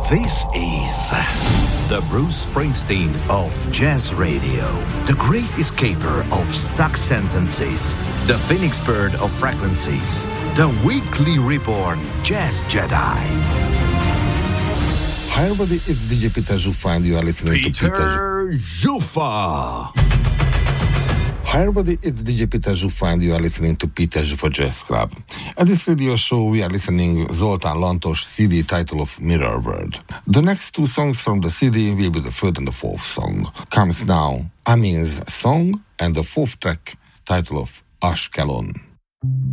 This is the Bruce Springsteen of jazz radio, the great escaper of stuck sentences, the phoenix bird of frequencies, the weekly reborn jazz Jedi. Hi everybody, it's DJ Peter Zsuffa and you are listening to Peter Zsuffa. Hi everybody, it's DJ Peter Zsuffa and you are listening to Peter Zsuffa Jazz Club. At this radio show we are listening Zoltán Lantos CD title of Mirror World. The next two songs from the CD will be the third and the fourth song. Comes now Amin's song and the fourth track title of Ashkelon.